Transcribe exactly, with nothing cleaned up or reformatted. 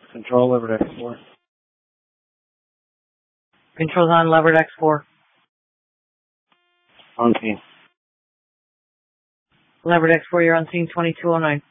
Control, Leopard X four. Control's on Leopard X four. On scene. Leopard X four, you're on scene twenty-two oh nine.